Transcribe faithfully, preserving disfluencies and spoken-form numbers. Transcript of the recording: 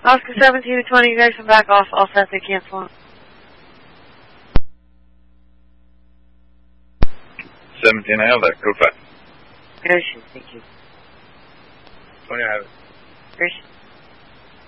Oscar seventeen to twenty, you guys come back off, off that, they cancel. seventeen, I have that. Code five. Gracious, thank you. twenty, I have it. Gracious.